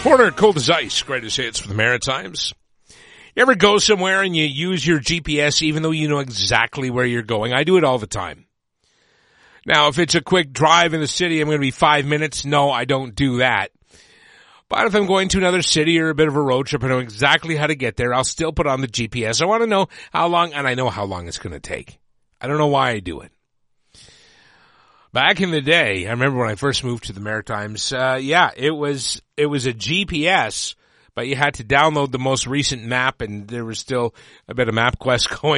Corner cold as ice, greatest hits for the Maritimes. You ever go somewhere and you use your GPS even though you know exactly where you're going? I do it all the time. Now, if it's a quick drive in the city, I'm going to be 5 minutes. No, I don't do that. But if I'm going to another city or a bit of a road trip, I know exactly how to get there. I'll still put on the GPS. I want to know how long, and I know how long it's going to take. I don't know why I do it. Back in the day, I remember when I first moved to the Maritimes, it was a GPS, but you had to download the most recent map, and there was still a bit of MapQuest going